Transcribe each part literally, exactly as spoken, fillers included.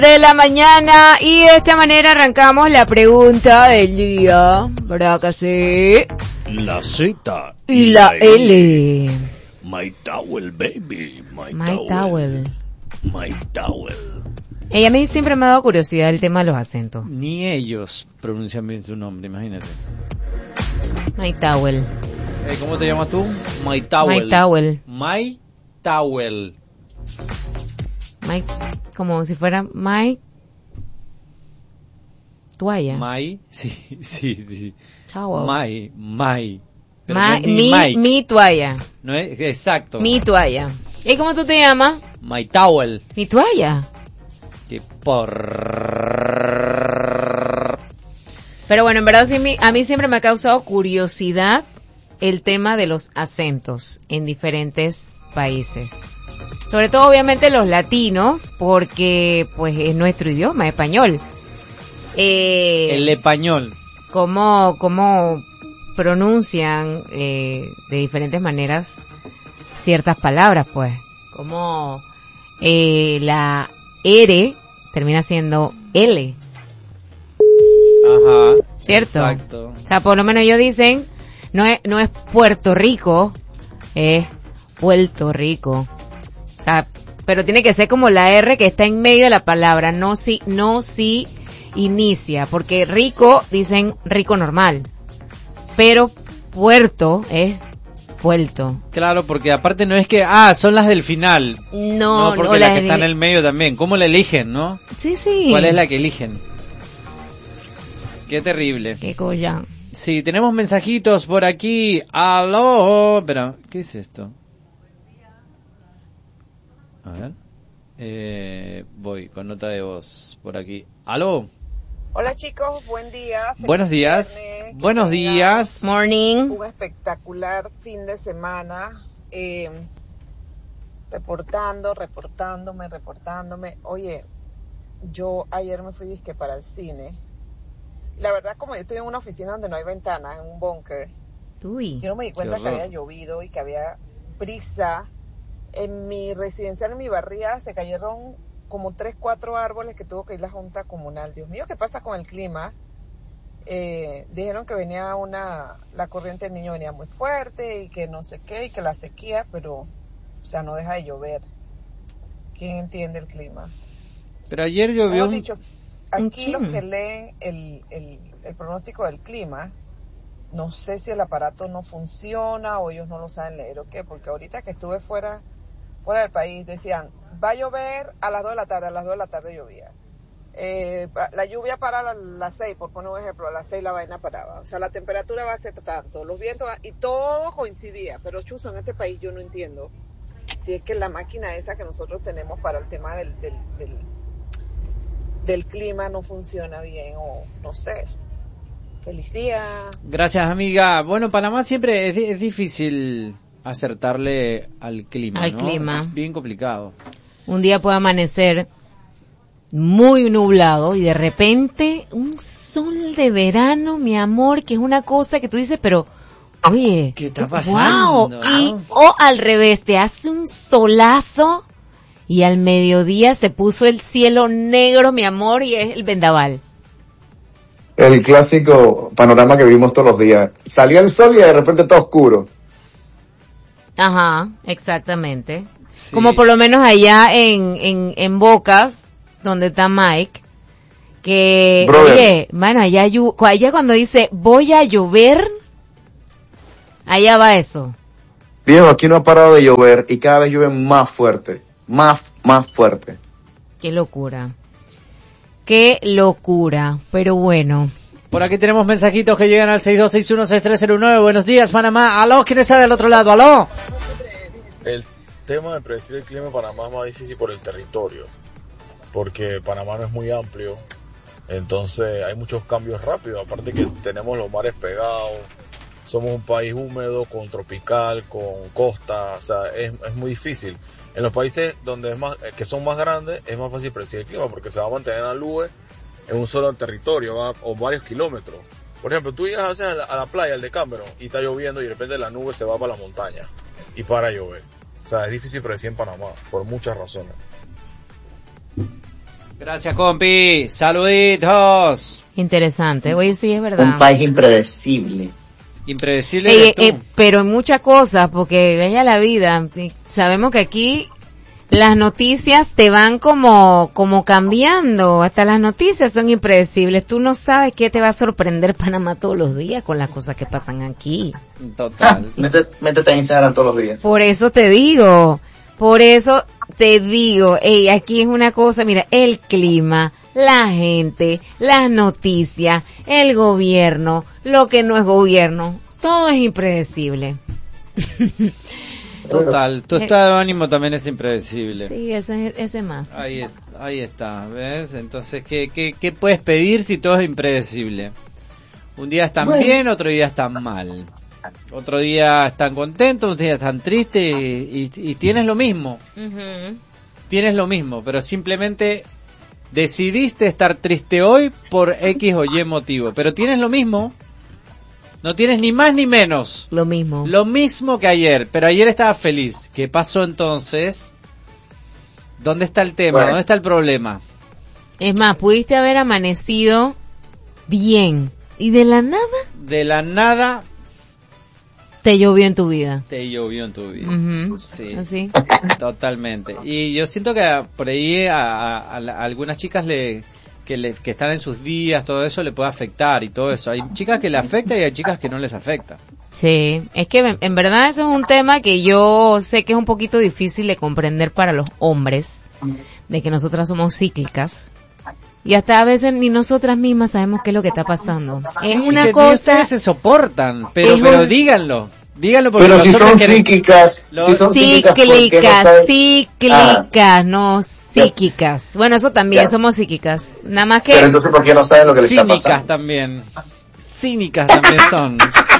De la mañana y de esta manera arrancamos la pregunta del día, ¿verdad que sí? La Z y, y la L. L. My towel, baby. My, My towel. towel. My towel. Ella a mí siempre me ha dado curiosidad el tema de los acentos. Ni ellos pronuncian bien su nombre, imagínate. My towel. Eh, ¿Cómo te llamas tú? My towel. My towel. My towel. My, como si fuera my toalla. My, sí, sí, sí. Towel. My, my. Pero My, no es ni mi, Mike. mi toalla. No es, exacto. Mi toalla. ¿Y cómo tú te llamas? My towel. Mi toalla. Que por... Pero bueno, en verdad sí, a mí siempre me ha causado curiosidad el tema de los acentos en diferentes países. Sobre todo obviamente los latinos, porque pues es nuestro idioma, español. Eh, El español. Cómo, cómo pronuncian eh, de diferentes maneras ciertas palabras, pues. Como eh, la R termina siendo L. Ajá. ¿Cierto? Exacto. O sea, por lo menos ellos dicen, no es, no es Puerto Rico, es Puerto Rico. O sea, pero tiene que ser como la R que está en medio de la palabra, no si, no si inicia, porque rico dicen rico normal, pero puerto es puerto. Claro, porque aparte no es que, ah, son las del final. No, no, porque no, la las que de... está en el medio también. ¿Cómo la eligen, no? Sí, sí. ¿Cuál es la que eligen? Qué terrible. Qué collán. Sí, tenemos mensajitos por aquí. Aló. Pero, ¿qué es esto? A ver. Eh, voy con nota de voz por aquí. Aló. Hola chicos, buen día. Buenos días. Viernes, Buenos días. Morning. Un espectacular fin de semana. Eh, reportando, reportándome, reportándome. Oye, yo ayer me fui disque para el cine. La verdad, como yo estoy en una oficina donde no hay ventana, en un búnker, Uy. yo no me di cuenta que había llovido y que había brisa. En mi residencial, en mi barriada, se cayeron como tres, cuatro árboles que tuvo que ir la Junta Comunal. Dios mío, ¿qué pasa con el clima? Eh, dijeron que venía una, la corriente del Niño venía muy fuerte y que no sé qué, y que la sequía, pero, o sea, no deja de llover. ¿Quién entiende el clima? Pero ayer llovió un... dicho, aquí un los que leen el, el, el pronóstico del clima, no sé si el aparato no funciona o ellos no lo saben leer o qué, porque ahorita que estuve fuera... fuera del país, decían, va a llover a las dos de la tarde, a las dos de la tarde llovía. Eh, la lluvia para a las seis, por poner un ejemplo, a las seis la vaina paraba. O sea, la temperatura va a ser tanto, los vientos, y todo coincidía. Pero, chuzo, en este país yo no entiendo si es que la máquina esa que nosotros tenemos para el tema del, del, del, del clima no funciona bien, o no sé. Feliz día. Gracias, amiga. Bueno, Panamá siempre es, es difícil acertarle al clima, Al ¿no? clima. Es bien complicado. Un día puede amanecer muy nublado y de repente un sol de verano, mi amor, que es una cosa que tú dices, pero oye, ¿qué está pasando? Wow, ¿no? y o al revés, te hace un solazo y al mediodía se puso el cielo negro, mi amor, y es el vendaval. El clásico panorama que vivimos todos los días. Salió el sol y de repente todo oscuro. Ajá, exactamente. Sí. Como por lo menos allá en, en, en Bocas, donde está Mike, que, Brother. oye, bueno, allá, llu- allá cuando dice, voy a llover, allá va eso. Viejo, aquí no ha parado de llover y cada vez llueve más fuerte. Más, más fuerte. Qué locura. Qué locura, pero bueno. Por aquí tenemos mensajitos que llegan al seis dos seis uno seis tres cero nueve. Buenos días, Panamá. Aló, ¿quién está del otro lado? Aló. El tema de predecir el clima en Panamá es más difícil por el territorio, porque Panamá no es muy amplio, entonces hay muchos cambios rápidos, aparte que tenemos los mares pegados, somos un país húmedo, con tropical, con costa, o sea, es, es muy difícil. En los países donde es más, que son más grandes, es más fácil predecir el clima, porque se va a mantener la nube en un solo territorio, va, o varios kilómetros. Por ejemplo, tú llegas a la, a la playa, al Decameron, y está lloviendo y de repente la nube se va para la montaña y para llover. O sea, es difícil predecir en Panamá, por muchas razones. Gracias, compi. Saluditos. Interesante. Oye, sí, es verdad. Un país impredecible. Impredecible Eh, eres tú. eh, pero en muchas cosas, porque vaya la vida. Sabemos que aquí las noticias te van como, como cambiando. Hasta las noticias son impredecibles. Tú no sabes qué te va a sorprender Panamá todos los días con las cosas que pasan aquí. Total. Ah, métete, métete en Instagram todos los días. Por eso te digo, por eso te digo, ey, aquí es una cosa, mira, el clima, la gente, las noticias, el gobierno, lo que no es gobierno, todo es impredecible. Total, tu estado de ánimo también es impredecible. Sí, ese, ese más. Ahí es, ahí está, ¿ves? Entonces, ¿qué, qué, qué puedes pedir si todo es impredecible? Un día están Bueno. bien, otro día están mal. Otro día están contentos, otro día están tristes y, y, y tienes lo mismo. Uh-huh. Tienes lo mismo, pero simplemente decidiste estar triste hoy por X o Y motivo. Pero tienes lo mismo. No tienes ni más ni menos. Lo mismo. Lo mismo que ayer, pero ayer estaba feliz. ¿Qué pasó entonces? ¿Dónde está el tema? Bueno. ¿Dónde está el problema? Es más, pudiste haber amanecido bien y de la nada De la nada te llovió en tu vida. te llovió en tu vida. Ujú. Sí, Así. totalmente. Y yo siento que por ahí a, a- a la- a algunas chicas le que, le que están en sus días, todo eso le puede afectar y todo eso. Hay chicas que le afecta y hay chicas que no les afecta. Sí, es que en- en verdad eso es un tema que yo sé que es un poquito difícil de comprender para los hombres, de que nosotras somos cíclicas. Y hasta a veces ni nosotras mismas sabemos qué es lo que está pasando. Es Sí, una que cosa... ustedes se soportan, pero Es pero un- díganlo. Díganlo porque Pero si nosotros son queremos- psíquicas, Lo- si son psíquicas, ¿por qué no Cíclicas, saben? cíclicas, no psíquicas. Bueno, eso también, Ya. somos psíquicas. Nada más que... Pero entonces, ¿por qué no saben lo que les está cínicas pasando? también. Cínicas también son.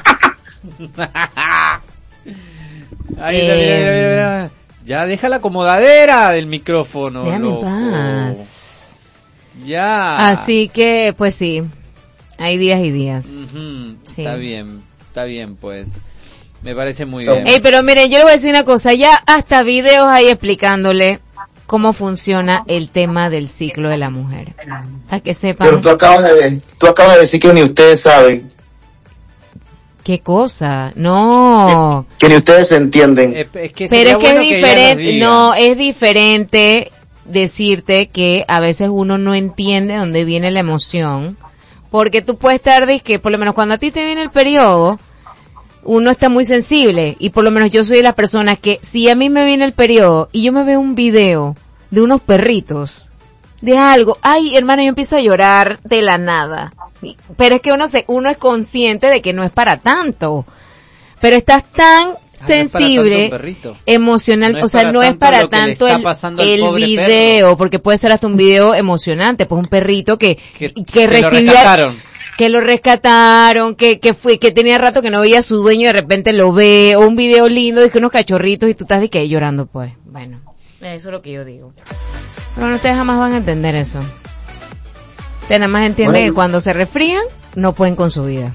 Ahí está, mira, mira, mira, mira. Ya deja la acomodadera del micrófono, Déjame en loco. paz. Ya. Así que, pues sí, hay días y días. Ujú, Sí. Está bien, está bien, pues. Me parece muy So- bien. Ey, pero miren, yo le voy a decir una cosa, ya hasta videos ahí explicándole cómo funciona el tema del ciclo de la mujer. Para que sepan Pero tú acabas de, tú acabas de decir que ni ustedes saben, qué cosa. No. que ni ustedes entienden. Eh, es que Pero sería es que bueno es ella nos diferente, diga. no, es diferente decirte que a veces uno no entiende dónde viene la emoción, porque tú puedes estar, que por lo menos cuando a ti te viene el periodo, uno está muy sensible, y por lo menos yo soy de las personas que si a mí me viene el periodo y yo me veo un video de unos perritos, de algo, ay hermano, yo empiezo a llorar de la nada, pero es que uno se, uno es consciente de que no es para tanto, pero estás tan Ah, no es para sensible, tanto un perrito. emocional, No es o sea, para no es tanto para lo que le tanto está el, pasando al el pobre video, porque puede ser hasta un video emocionante, pues un perrito que, Que- que, que lo recibió, rescataron. que lo rescataron, que, que fue, que tenía rato que no veía a su dueño y de repente lo ve, o un video lindo, de que unos cachorritos y tú estás de que llorando, pues. Bueno, eso es lo que yo digo. Pero bueno, ustedes jamás van a entender eso. Ustedes nada más entienden Bueno. que cuando se resfrían, no pueden con su vida.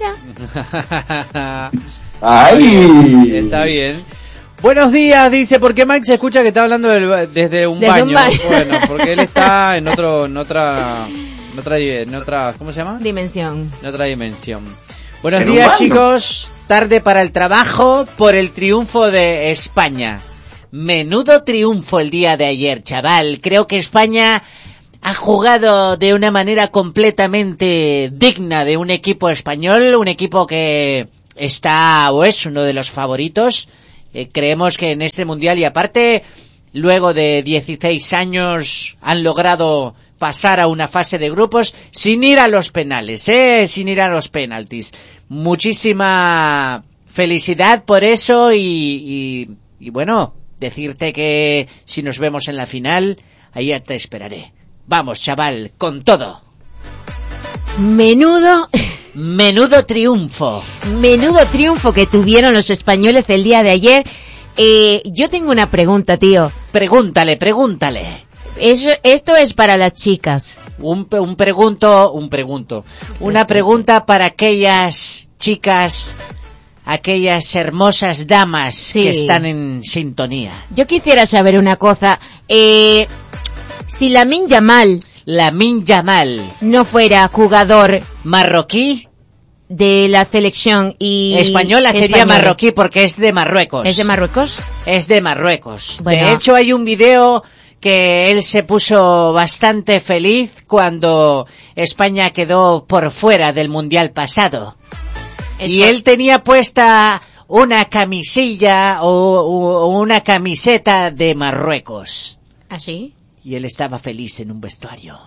Ya. ¡Ay! Está bien. Buenos días, dice, ¿por qué Mike se escucha que está hablando del ba- desde un Desde baño? un baño. Bueno, porque él está en otro, en otra, en otra, en otra, ¿cómo se llama? Dimensión. En otra dimensión. Buenos ¿En un días, baño? chicos. Tarde para el trabajo por el triunfo de España. Menudo triunfo el día de ayer, chaval. Creo que España ha jugado de una manera completamente digna de un equipo español, un equipo que está o es uno de los favoritos. Eh, creemos que en este mundial, y aparte, luego de dieciséis años han logrado pasar a una fase de grupos sin ir a los penales, eh, sin ir a los penaltis. Muchísima felicidad por eso y, y, y bueno, decirte que si nos vemos en la final, ahí te esperaré. Vamos, chaval, con todo. Menudo, Menudo triunfo. menudo triunfo que tuvieron los españoles el día de ayer. Eh, yo tengo una pregunta, tío. Pregúntale, pregúntale. Eso, esto es para las chicas. Un, pe- un pregunto, un pregunto. Una pregunta para aquellas chicas, aquellas hermosas damas Sí. que están en sintonía. Yo quisiera saber una cosa. Eh, Si Lamine Yamal Lamine Yamal, no fuera jugador marroquí, de la selección y española sería española. marroquí porque es de Marruecos. ¿Es de Marruecos? Es de Marruecos. Bueno. De hecho, hay un video que él se puso bastante feliz cuando España quedó por fuera del Mundial pasado. Es Y por- él tenía puesta una camisilla o, o una camiseta de Marruecos. ¿Ah, sí? Y él estaba feliz en un vestuario.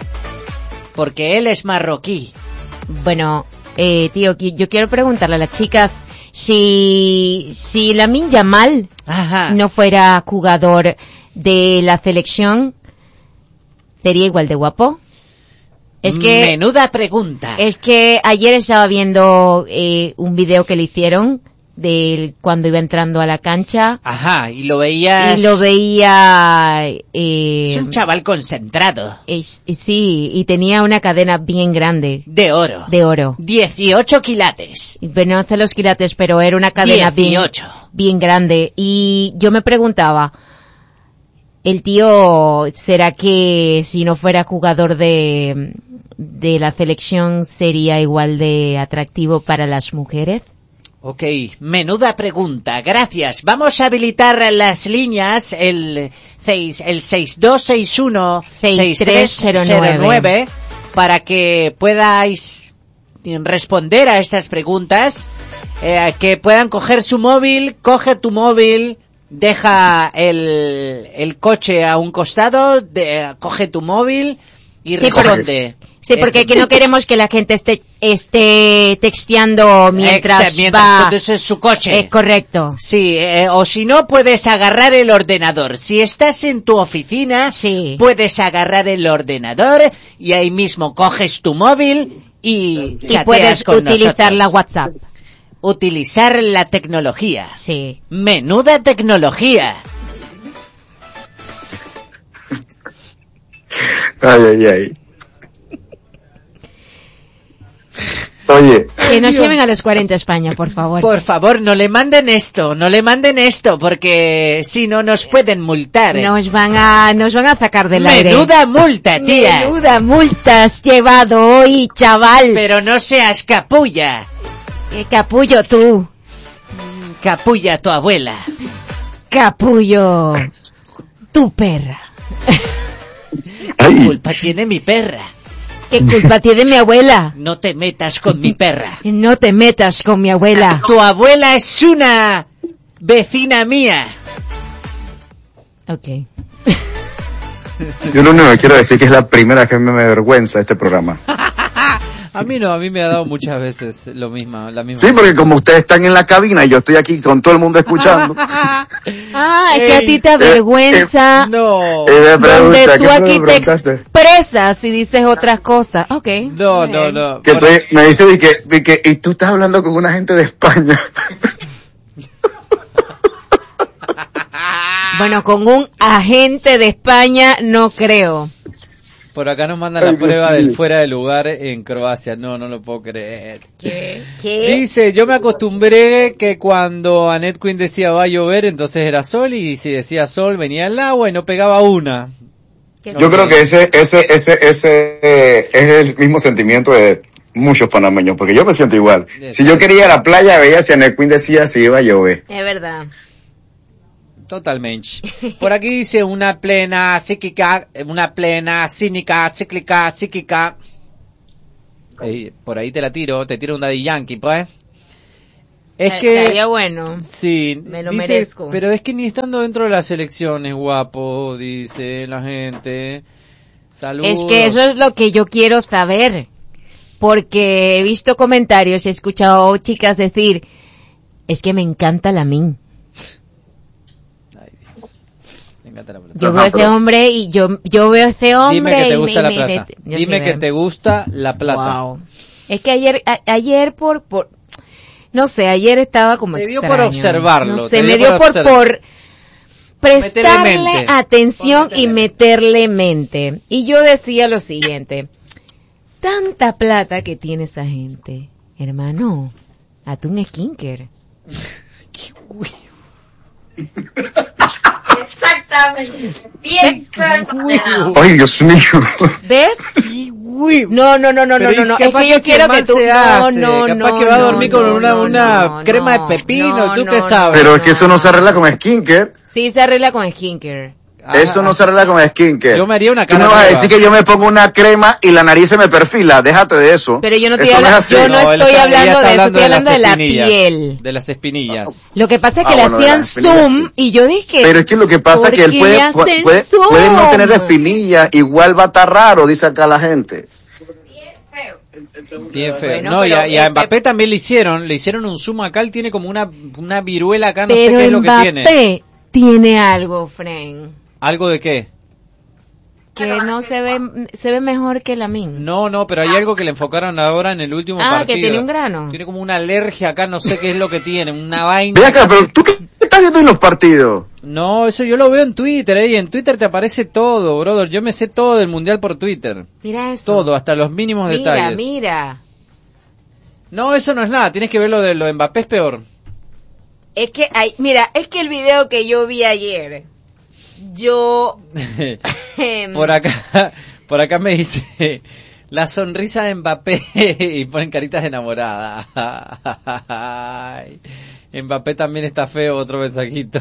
Porque él es marroquí. Bueno, eh, tío, qui- yo quiero preguntarle a las chicas si, si Lamine Yamal Ajá. no fuera jugador de la selección, ¿sería igual de guapo? Es que, Menuda pregunta. es que ayer estaba viendo eh, un video que le hicieron de cuando iba entrando a la cancha Ajá, y lo veías... y lo veía... Eh, Es un chaval concentrado. es- sí, y tenía una cadena bien grande De oro. de oro. dieciocho quilates. Pero no sé los quilates, pero era una cadena bien, dieciocho. bien grande. Y yo me preguntaba, el tío, ¿será que si no fuera jugador de, de la selección sería igual de atractivo para las mujeres? Ok, menuda pregunta, gracias. Vamos a habilitar las líneas, el seis, el seis dos seis uno seis tres cero nueve, para que podáis responder a estas preguntas, eh, que puedan coger su móvil, coge tu móvil, deja el, el coche a un costado, de, coge tu móvil y Sí, responde. Sí, porque Este- que no queremos que la gente esté, esté texteando mientras, Exa- mientras va. conduce su coche. Es correcto. Sí, eh, o si no puedes agarrar el ordenador. Si estás en tu oficina, Sí. puedes agarrar el ordenador y ahí mismo coges tu móvil y Y chateas puedes con utilizar nosotros. la WhatsApp. Utilizar la tecnología. Sí. Menuda tecnología. Ay, ay, ay. Oye, Que nos lleven a los cuarenta España, por favor. Por favor, no le manden esto, no le manden esto, porque si no nos pueden multar. Nos van a, nos van a sacar del aire. Menuda multa, tía. Menuda multa has llevado hoy, chaval. Pero no seas capulla. Qué capullo tú. Capulla tu abuela. Capullo. Tu perra. ¿Qué ay, culpa tiene mi perra? ¿Qué culpa tiene mi abuela? No te metas con mi perra. No te metas con mi abuela. Tu abuela es una vecina mía. Ok. yo lo único que quiero decir que es la primera que me avergüenza este programa. A mí no, a mí me ha dado muchas veces lo mismo, la misma. Sí, porque como ustedes están en la cabina y yo estoy aquí con todo el mundo escuchando. Ah, es que a Ey, ti te avergüenza. No, Y me Donde pregunta, tú ¿qué aquí me te preguntaste? expresas y dices otras cosas. Ok. no, no, no. Que Bueno, estoy- me dice de que, de que, y tú estás hablando con una gente de España. Bueno, con un agente de España no creo. por acá nos mandan la Ay, que prueba sí. del fuera de lugar en Croacia. No, no lo puedo creer. ¿Qué? ¿Qué? Dice, yo me acostumbré que cuando Annette Quinn decía va a llover, entonces era sol, y si decía sol venía el agua y no pegaba una. Yo creo que ese, ese, ese, ese eh, es el mismo sentimiento de muchos panameños, porque yo me siento igual. Si yo quería ir a la playa, veía si Annette Quinn decía si iba a llover. Es verdad. Totalmente. Por aquí dice una plena psíquica, una plena cínica, cíclica, psíquica. Ey, por ahí te la tiro, te tiro un Daddy Yankee, pues. Es Eh, que... Estaría bueno. Sí, Me lo dice, merezco. pero es que ni estando dentro de las elecciones, guapo, dice la gente. Saludos. Es que eso es lo que yo quiero saber. Porque he visto comentarios, he escuchado chicas decir, es que me encanta Lamine. Ay, Dios. Me encanta la plata. Yo Ajá, veo a ese pero- hombre y yo, yo veo a ese hombre Dime que te y gusta me, la me- plata. yo Dime sí que veo. te gusta la plata. Wow. Es que ayer, a- ayer por, por, no sé, ayer estaba como Te dio extraño. por observarlo, No te sé, dio me dio por por, observar. por prestarle mente. atención Por y meterle. meterle mente. Y yo decía lo siguiente, tanta plata que tiene esa gente, hermano, hazte un skinker. Exactamente. Bien. Ay, Dios mío. ¿Ves? No, no, no, no, no, no, no. Es que yo quiero que tú... No, no, no. Capaz que va a dormir con una, una crema de pepino, ¿tú qué sabes? Pero es que eso no se arregla con skincare. Sí, se arregla con skincare. Eso no se arregla con skincare. Yo me haría una Tú cara me vas a nueva. decir que yo me pongo una crema y la nariz se me perfila. Déjate de eso. Pero yo no estoy Eso hablando, es así. yo no él estoy está- ella hablando está de eso, estoy las hablando de la espinillas, piel. De las espinillas. Lo que pasa es que Ah, le bueno, de hacían las espinillas, zoom sí. y yo dije... Pero es que lo que pasa es que él ¿por puede, qué le puede, hacen puede, zoom? puede no tener espinilla, igual va a estar raro, dice acá la gente. Bien feo. Bueno, no, y pero a, y a este- Mbappé también le hicieron, le hicieron un zoom acá, él tiene como una, una viruela acá, no sé Pero qué es lo que tiene. Mbappé tiene algo, Fren, ¿Algo de qué? que no se ve, se ve mejor que la min. No, no, pero hay algo que le enfocaron ahora en el último Ah, partido. que tiene un grano. Tiene como una alergia acá, no sé qué es lo que tiene, una vaina. Ve acá, pero tú qué estás viendo en los partidos. No, eso yo lo veo en Twitter, eh, y en Twitter te aparece todo, brother. Yo me sé todo del mundial por Twitter. Mira eso. Todo, hasta los mínimos Mira, detalles. mira. No, eso no es nada, tienes que ver lo de lo de Mbappé, es peor. Es que hay, mira, es que el video que yo vi ayer, yo... em, Por acá, por acá me dice la sonrisa de Mbappé y ponen caritas de enamorada. Ay, Mbappé también está feo, otro mensajito.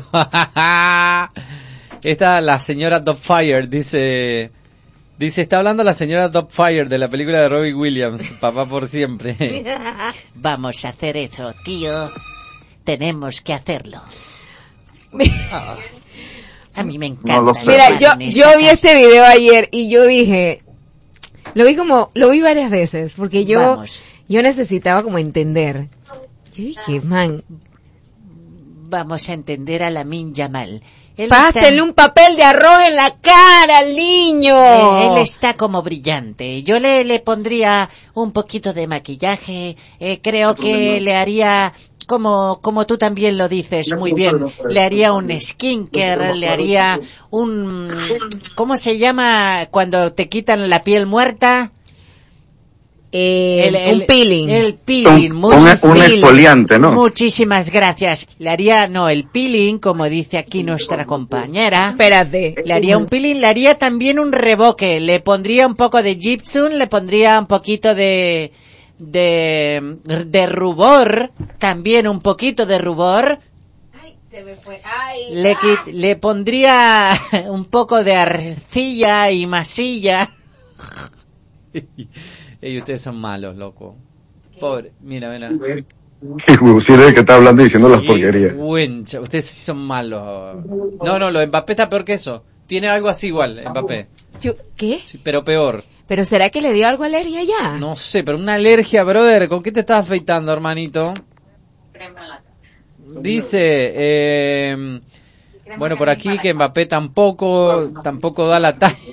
Esta, la señora Dubfire, dice, dice, está hablando la señora Dubfire de la película de Robbie Williams, Papá por siempre. Vamos a hacer eso, tío. Tenemos que hacerlo. Oh, a mí me encanta. No lo sé. Mira, estar yo, en esta yo vi casa. este video ayer y yo dije, lo vi como, lo vi varias veces, porque yo, Vamos. yo necesitaba como entender. Yo dije, man, Vamos a entender a Lamine Yamal. Él pásenle está- un papel de arroz en la cara al niño. Eh, él está como brillante. Yo le, le pondría un poquito de maquillaje. Eh, creo que le haría, como, como tú también lo dices muy bien, le haría un skincare, le haría un... ¿Cómo se llama cuando te quitan la piel muerta? Eh, El- el- un peeling. El peeling. Un, mucho un, un peeling. exfoliante, ¿no? Muchísimas gracias. Le haría, no, el peeling, como dice aquí nuestra compañera. Espérate. Le haría un peeling, le haría también un revoque. Le pondría un poco de gypsum, le pondría un poquito de, de, de rubor, también un poquito de rubor. Ay, se me fue. Ay, Le, quit- le pondría un poco de arcilla y masilla. Ey, ustedes son malos, loco. Pobre, mira, mira. Si eres el que está hablando y diciendo las Qué porquerías. buen cha- ustedes sí son malos. No, no, lo de Mbappé está peor que eso. Tiene algo así igual, Mbappé. yo- ¿qué? Sí, pero peor. ¿Pero será que le dio algo alergia ya? No sé, pero una alergia, brother. ¿Con qué te estás afeitando, hermanito? Dice, eh, bueno, por aquí que Mbappé tampoco, tampoco da la talla.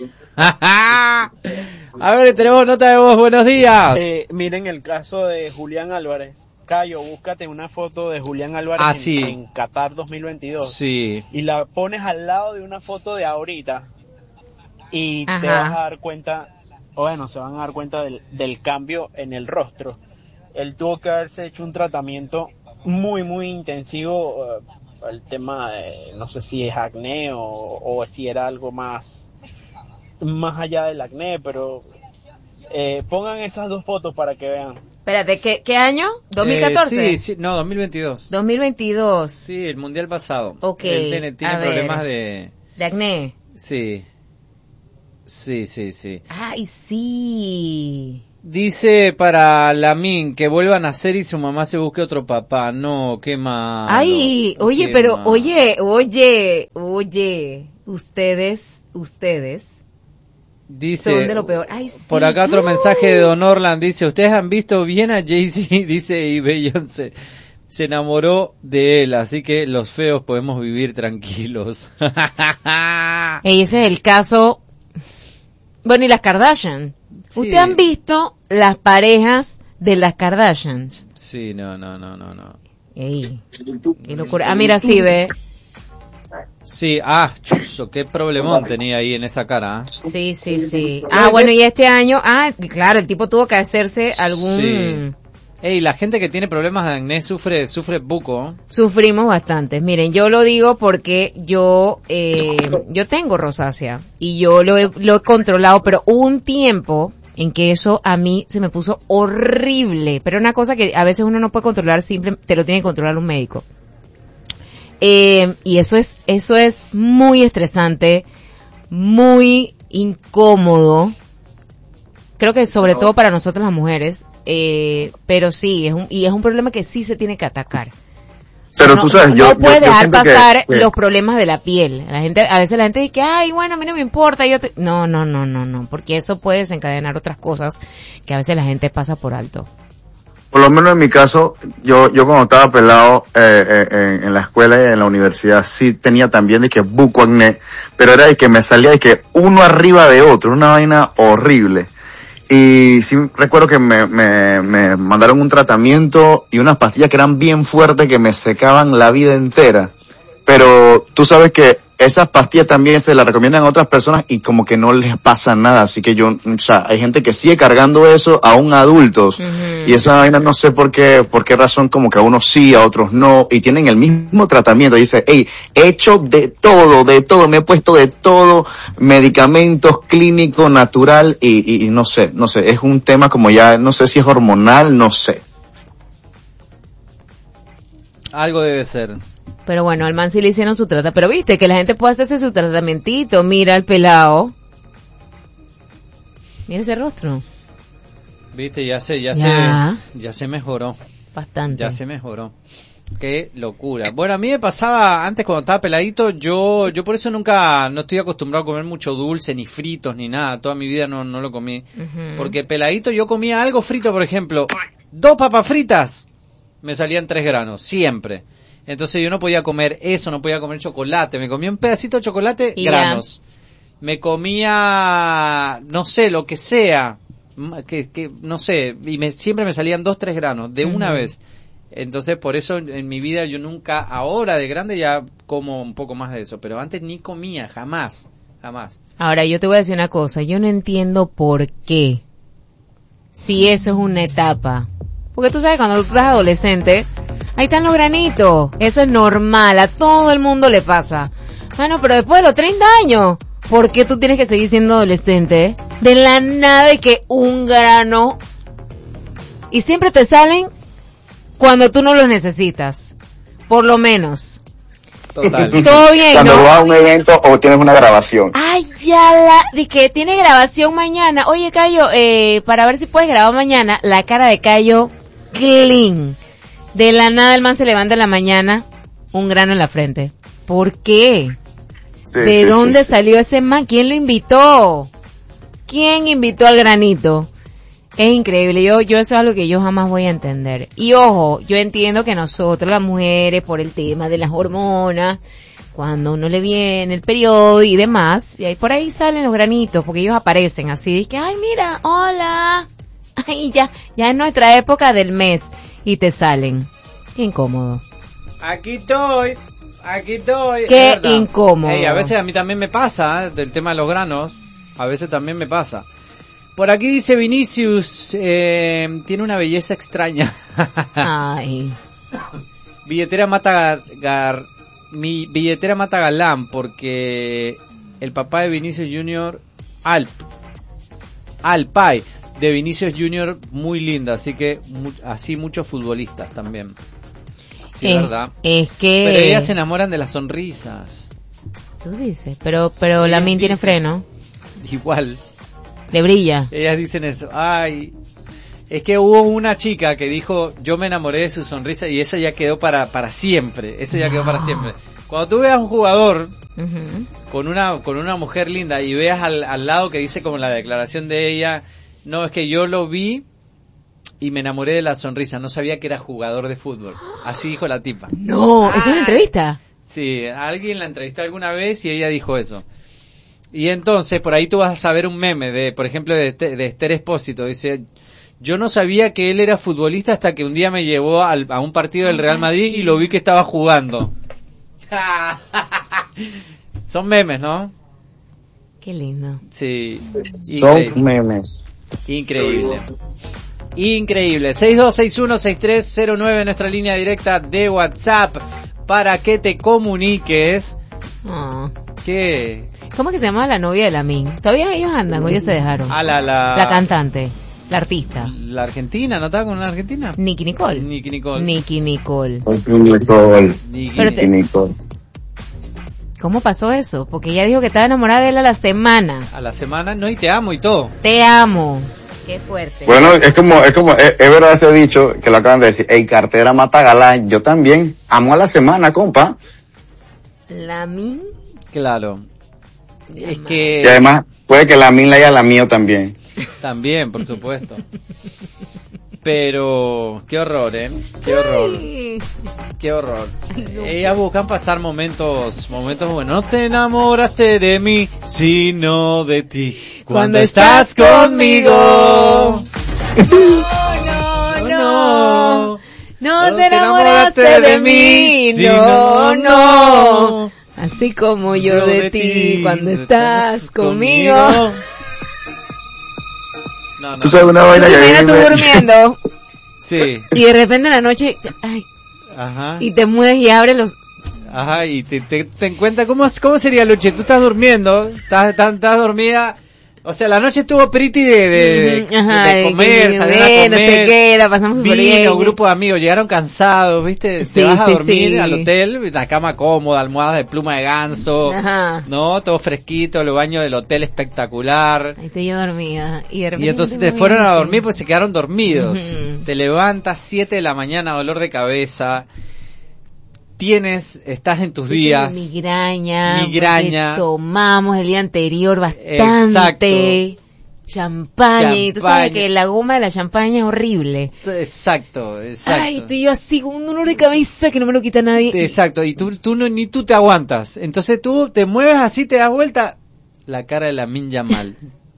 A ver, tenemos nota de voz, buenos días. Eh, miren el caso de Julián Álvarez. Cayo, búscate una foto de Julián Álvarez Ah, en, sí. en Qatar dos mil veintidós Sí. y la pones al lado de una foto de ahorita y te Ajá. vas a dar cuenta, o bueno, se van a dar cuenta del, del cambio en el rostro. Él tuvo que haberse hecho un tratamiento muy, muy intensivo, eh, el tema de, no sé si es acné o, o si era algo más, más allá del acné, pero eh, pongan esas dos fotos para que vean. Espérate, ¿qué, qué año? ¿dos mil catorce? Eh, sí, sí, no, dos mil veintidós. dos mil veintidós. Sí, el mundial pasado. Ok, Él tiene, tiene a ver. problemas de... De acné. Sí. Sí, sí, sí. Ay, sí. Dice para Lamine que vuelva a nacer y su mamá se busque otro papá. No, qué malo. Ay, oye, Qué pero, malo. oye, oye, oye, ustedes, ustedes Dice, son de lo peor. Ay, sí. por acá otro mensaje de Don Orland, dice, ¿ustedes han visto bien a Jay-Z? Dice, y Beyoncé se enamoró de él, así que los feos podemos vivir tranquilos. Ey, ese es el caso. Bueno, y las Kardashian. Sí. ¿Ustedes han visto las parejas de las Kardashians? Sí, no, no, no, no, no. Ey, qué locura. Ah, mira, sí, ve. Sí, ah, chuzo, qué problemón tenía ahí en esa cara. ¿eh? Sí, sí, sí. Ah, bueno, y este año, ah, claro, el tipo tuvo que hacerse algún, Sí. Ey, la gente que tiene problemas de acné sufre, sufre buco, ¿eh? Sufrimos bastante. Miren, yo lo digo porque yo, eh, yo tengo rosácea y yo lo he, lo he controlado, pero hubo un tiempo en que eso a mí se me puso horrible, pero una cosa que a veces uno no puede controlar, simple, te lo tiene que controlar un médico. Eh, y eso es, eso es muy estresante, muy incómodo. Creo que sobre todo para nosotras las mujeres, eh, pero sí, es un, y es un problema que sí se tiene que atacar. Pero no, tú sabes, no, yo, no puedes yo, yo dejar siento pasar que, que- los problemas de la piel. La gente, a veces la gente dice que, ay, bueno, a mí no me importa, yo te... No, no, no, no, no, porque eso puede desencadenar otras cosas que a veces la gente pasa por alto. por lo menos en mi caso, yo yo cuando estaba pelado eh, eh, en, en la escuela y en la universidad, sí tenía también de que buco acné, pero era de que me salía de que uno arriba de otro, una vaina horrible. Y sí recuerdo que me, me, me mandaron un tratamiento y unas pastillas que eran bien fuertes que me secaban la vida entera. Pero tú sabes que esas pastillas también se las recomiendan a otras personas y como que no les pasa nada. Así que yo, o sea, hay gente que sigue cargando eso aún adultos. Uh-huh. Y esa vaina no sé por qué, por qué razón como que a unos sí, a otros no. Y tienen el mismo tratamiento. Dice, hey, he hecho de todo, de todo, me he puesto de todo, medicamentos, clínico, natural y, y, y no sé, no sé. Es un tema como ya, no sé si es hormonal, no sé. Algo debe ser. Pero bueno, al man sí le hicieron su trata. Pero viste que la gente puede hacerse su tratamientito. Mira el pelado. Mira ese rostro. Viste, ya se, ya, Ya. se, ya se mejoró. Bastante. Ya se mejoró. Qué locura. Bueno, a mí me pasaba antes cuando estaba peladito, yo, yo por eso nunca, no estoy acostumbrado a comer mucho dulce, ni fritos, ni nada. Toda mi vida no, no lo comí. Uh-huh. Porque peladito yo comía algo frito, por ejemplo, dos papas fritas, me salían tres granos, siempre. Entonces yo no podía comer eso, no podía comer chocolate. Me comía un pedacito de chocolate, Y granos. Me comía, no sé, lo que sea, que, que no sé, y me, siempre me salían dos, tres granos, de una Ujú. vez. Entonces por eso en, en mi vida yo nunca, ahora de grande ya como un poco más de eso, pero antes ni comía, jamás, jamás. Ahora, yo te voy a decir una cosa. Yo no entiendo por qué. Si eso es una etapa. Porque tú sabes, cuando tú estás adolescente, ahí están los granitos. Eso es normal. A todo el mundo le pasa. Ah, no, pero después de los treinta años, ¿por qué tú tienes que seguir siendo adolescente? De la nada de que un grano. Y siempre te salen cuando tú no los necesitas. Por lo menos. Total. Todo bien, Cuando ¿no? vas a un evento o tienes una grabación. Ay, ya la, de que tiene grabación mañana. Oye, Cayo, eh, para ver si puedes grabar mañana, la cara de Cayo, clean. De la nada el man se levanta en la mañana, un grano en la frente. ¿Por qué? Sí, ¿De sí, dónde sí, sí. salió ese man? ¿Quién lo invitó? ¿Quién invitó al granito? Es increíble, yo, yo eso es algo que yo jamás voy a entender. Y ojo, yo entiendo que nosotros las mujeres, por el tema de las hormonas, cuando uno le viene el periodo y demás, y ahí por ahí salen los granitos, porque ellos aparecen así, de que, ay mira, hola, ay ya, ya es nuestra época del mes, y te salen. Qué incómodo. Aquí estoy, aquí estoy. Qué Es verdad. incómodo. Ey, a veces a mí también me pasa, ¿eh? Del tema de los granos, a veces también me pasa. Por aquí dice Vinicius, eh, tiene una belleza extraña. Ay. Billetera mata gar, gar- mi billetera mata galán porque el papá de Vinicius Junior, Alp, Alpay, de Vinicius Junior, muy linda, así que mu- así muchos futbolistas también. Sí, es, verdad. es que... Pero ellas se enamoran de las sonrisas. Tú dices, pero, pero Sí, la ellas min tiene dicen. freno, Igual. le brilla. Ellas dicen eso. Ay, es que hubo una chica que dijo, yo me enamoré de su sonrisa y eso ya quedó para para siempre. Eso ya quedó para siempre. Cuando tú veas un jugador Ujú. con una con una mujer linda y veas al, al lado que dice como la declaración de ella, no, es que yo lo vi y me enamoré de la sonrisa, no sabía que era jugador de fútbol. Así dijo la tipa. No, ¿eso es una entrevista? Sí, alguien la entrevistó alguna vez y ella dijo eso. Y entonces, por ahí tú vas a saber un meme de, por ejemplo, de, Este- de Esther Espósito. Dice, yo no sabía que él era futbolista hasta que un día me llevó al- a un partido del Real Madrid y lo vi que estaba jugando. Son memes, ¿no? Qué lindo. Sí. Son Increíble. memes. Increíble. Increíble. seis dos seis uno seis tres cero nueve, nuestra línea directa de WhatsApp para que te comuniques. Oh. ¿Qué? ¿Cómo que se llama la novia de Lamin? ¿Todavía ellos andan o ellos se dejaron? A la, la... La cantante, la artista. La argentina, ¿no estaba con una argentina? Nicky Nicole. Nicky Nicole. Nicky Nicole. Nicky Nicole. Nicky Pero te- Nicole. ¿Cómo pasó eso? Porque ella dijo que estaba enamorada de él a la semana. A la semana, no, y te amo y todo. Te amo. Qué fuerte. Bueno, es como, es como, es, es verdad ese dicho que lo acaban de decir, ey, cartera mata galán, yo también, amo a la semana, compa. Lamin. Claro. Es Y que... además, puede que la min la haya la mío también. También, por supuesto. Pero, qué horror, ¿eh? Qué horror. Ay. Qué horror. Ay, no. Ellas buscan pasar momentos, momentos buenos. No te enamoraste de mí, sino de ti. Cuando, Cuando estás estás conmigo. No, no, no. No No te enamoraste de mí. No, no. Así como yo de ti cuando estás conmigo. No, no. Tú sabes una vaina que a mí Imagina tú me- durmiendo Sí. y de repente en la noche, ay, Ajá. y te mueves y abres los... Ajá, y te, te, te encuentras, ¿cómo, ¿cómo sería, Luche? Tú estás durmiendo, estás, estás, estás dormida, o sea, la noche estuvo pretty de, de, de, Ajá, de comer, que- salieron a que- no sé comer, qué, la pasamos súper vino, bien. un grupo de amigos, llegaron cansados, ¿viste? Sí, Te vas a sí, dormir sí. al hotel, la cama cómoda, almohadas de pluma de ganso, Ajá. ¿no? Todo fresquito, los baños del hotel espectacular. Ahí estoy yo dormida. Y, de repente Y entonces me te fueron a mueves. dormir pues se quedaron dormidos. Ujú. Te levantas siete de la mañana, dolor de cabeza. Tienes, estás en tus Yo tengo días. Migraña. Migraña. porque tomamos el día anterior bastante. Exacto. Champaña. Y tú sabes Champaña. que la goma de la champaña es horrible. Exacto, exacto. Ay, estoy yo así con un dolor de cabeza que no me lo quita nadie. Exacto, y tú, tú no, ni tú te aguantas. Entonces tú te mueves así, te das vuelta. La cara de la Minja mal.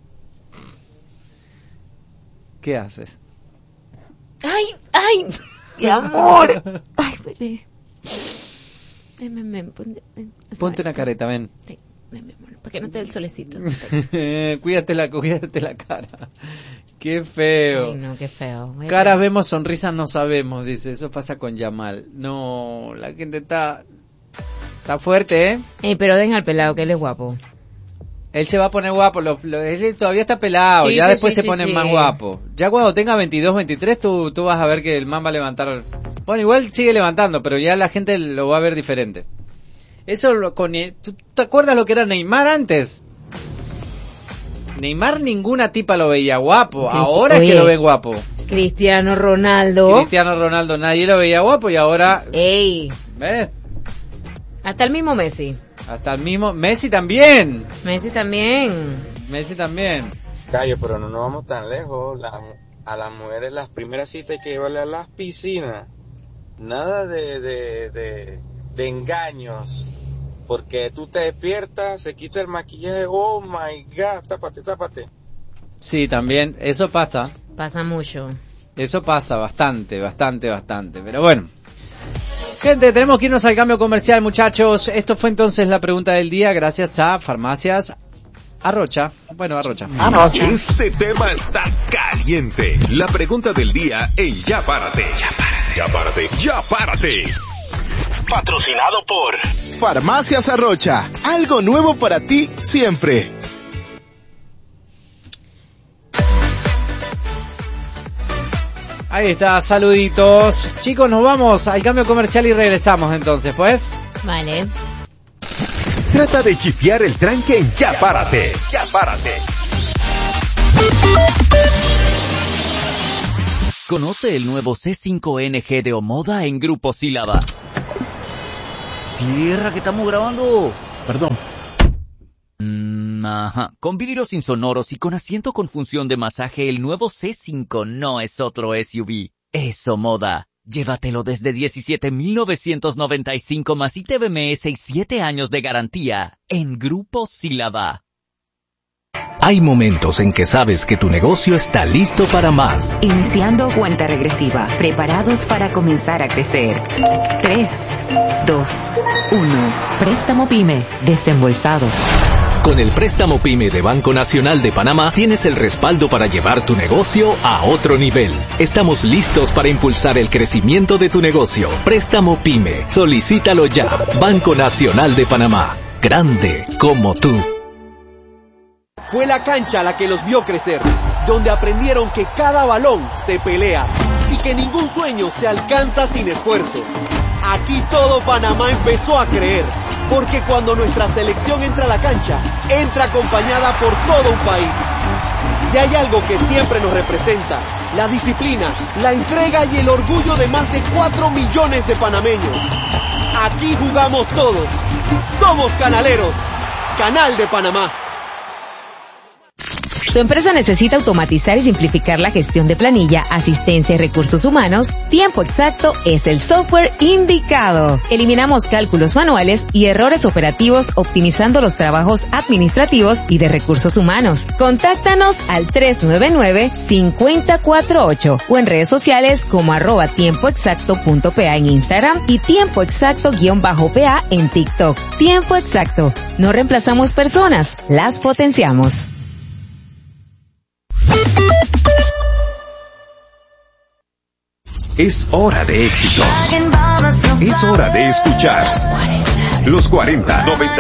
¿Qué haces? Ay, ay, mi amor. Ay, bebé. Ven, ven, ven, ponte, ven, Ponte una careta, ven. Sí, ven, ven, para que no te dé el solecito. cuídate la, cuídate la cara. Qué feo. Ay, no, qué feo. Voy a- Caras vemos, sonrisas no sabemos, dice. Eso pasa con Yamal. No, la gente está está fuerte, ¿eh? Ey, pero den al pelado, que él es guapo. Él se va a poner guapo. Lo, lo- él todavía está pelado. Sí, ya sí, después sí, se sí, pone sí. más guapo. Ya cuando tenga veintidós, veintitrés, tú, tú vas a ver que el man va a levantar. Bueno, igual sigue levantando, pero ya la gente lo va a ver diferente. Eso lo, con, ¿tú te acuerdas lo que era Neymar antes? Neymar ninguna tipa lo veía guapo. Sí, Ahora es oye. que lo ven guapo. Cristiano Ronaldo. Cristiano Ronaldo nadie lo veía guapo y ahora, Ey, ¿ves? hasta el mismo Messi. Hasta el mismo Messi también. Messi también. Messi también. Calle, pero no nos vamos tan lejos. La- a las mujeres las primeras citas hay que llevarle a las piscinas. Nada de, de, de, de engaños. Porque tú te despiertas, se quita el maquillaje, oh my god, tápate, tápate. Sí, también. Eso pasa. Pasa mucho. Eso pasa bastante, bastante, bastante. Pero bueno. Gente, tenemos que irnos al cambio comercial, muchachos. Esto fue entonces la pregunta del día gracias a Farmacias Arrocha. Bueno, Arrocha. Este tema está caliente. La pregunta del día en Ya Párate. Ya Párate. Ya Párate. Ya Párate. Patrocinado por Farmacias Arrocha, algo nuevo para ti siempre. Ahí está, saluditos. Chicos, nos vamos al cambio comercial y regresamos entonces, pues. Vale. Trata de chipear el tranque en Ya Párate. Ya Párate. Conoce el nuevo C cinco N G de Omoda en Grupo Sílaba. Cierra que estamos grabando. Perdón. Mm, ajá. Con vidrios insonoros y con asiento con función de masaje, el nuevo C cinco no es otro S U V. Es Omoda. Llévatelo desde diecisiete mil novecientos noventa y cinco más I T B M S y siete años de garantía en Grupo Sílaba. Hay momentos en que sabes que tu negocio está listo para más. Iniciando cuenta regresiva, preparados para comenzar a crecer. tres, dos, uno. Préstamo PYME, desembolsado. Con el préstamo PYME de Banco Nacional de Panamá tienes el respaldo para llevar tu negocio a otro nivel. Estamos listos para impulsar el crecimiento de tu negocio. Préstamo PYME. Solicítalo ya. Banco Nacional de Panamá. Grande como tú. Fue la cancha la que los vio crecer, donde aprendieron que cada balón se pelea y que ningún sueño se alcanza sin esfuerzo. Aquí todo Panamá empezó a creer, porque cuando nuestra selección entra a la cancha, entra acompañada por todo un país. Y hay algo que siempre nos representa: la disciplina, la entrega y el orgullo de más de cuatro millones de panameños. Aquí jugamos todos. Somos canaleros. Canal de Panamá. ¿Tu empresa necesita automatizar y simplificar la gestión de planilla, asistencia y recursos humanos? Tiempo Exacto es el software indicado. Eliminamos cálculos manuales y errores operativos, optimizando los trabajos administrativos y de recursos humanos. Contáctanos al tres nueve nueve, cinco cero cuatro ocho o en redes sociales como arroba tiempoexacto.pa en Instagram y Tiempo Exacto-pa en TikTok. Tiempo Exacto. No reemplazamos personas, las potenciamos. Es hora de éxitos. Es hora de escuchar Los cuarenta, noventa.